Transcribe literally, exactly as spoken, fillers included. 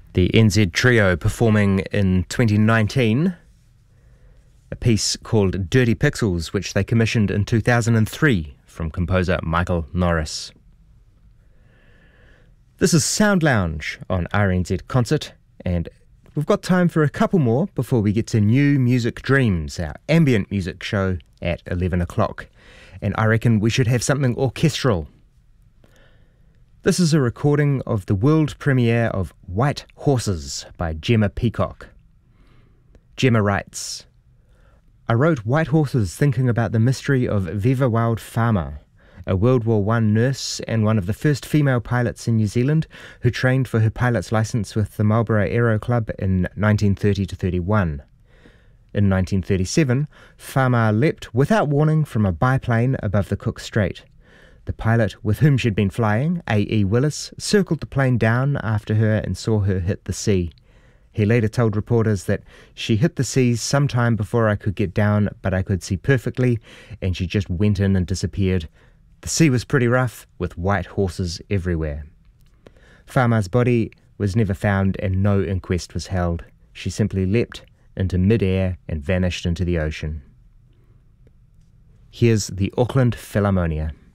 The N Z Trio performing in twenty nineteen a piece called Dirty Pixels, which they commissioned in two thousand three from composer Michael Norris. This is Sound Lounge on R N Z Concert, and we've got time for a couple more before we get to New Music Dreams, our ambient music show at eleven o'clock. And I reckon we should have something orchestral. This is a recording of the world premiere of White Horses by Gemma Peacock. Gemma writes, I wrote White Horses thinking about the mystery of Viva Wild Farmer, a World War One nurse and one of the first female pilots in New Zealand who trained for her pilot's licence with the Marlborough Aero Club in nineteen thirty to thirty-one. In nineteen thirty-seven, Farmer leapt without warning from a biplane above the Cook Strait. The pilot with whom she'd been flying, A E Willis, circled the plane down after her and saw her hit the sea. He later told reporters that she hit the seas sometime before I could get down, but I could see perfectly, and she just went in and disappeared. The sea was pretty rough, with white horses everywhere. Farmer's body was never found and no inquest was held. She simply leapt into mid-air and vanished into the ocean. Here's the Auckland Philharmonia.